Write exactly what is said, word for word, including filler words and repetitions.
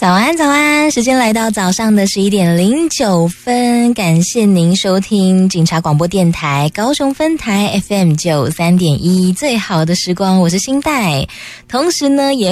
早安早安，时间来到早上的十一点零九分，感谢您收听警察广播电台高雄分台 F M 九三点一最好的时光，我是新代，同时呢也